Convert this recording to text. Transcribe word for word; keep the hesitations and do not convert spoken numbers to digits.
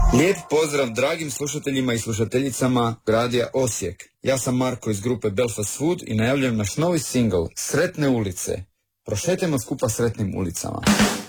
Lijep pozdrav dragim slušateljima i slušateljicama Radija Osijek. Ja sam Marko iz grupe Belfast Food i najavljujem naš novi singl Sretne ulice. Prošetajmo skupa sretnim ulicama.